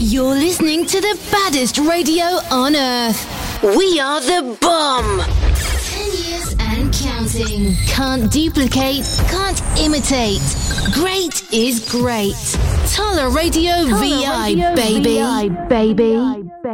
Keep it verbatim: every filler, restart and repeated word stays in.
You're listening to the baddest radio on earth. We are the bomb. Ten years and counting. Can't duplicate, can't imitate. Great is great. Tala Radio Tala V I, Radio baby. V I, baby.